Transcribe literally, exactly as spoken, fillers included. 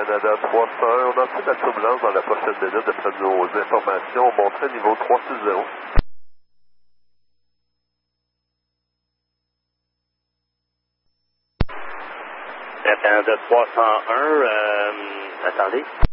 Canada trois cent un, on a fait de la turbulence dans la prochaine minute d'après nos informations. On monterait niveau trois cent soixante. Air Canada trois cent un, euh, attendez.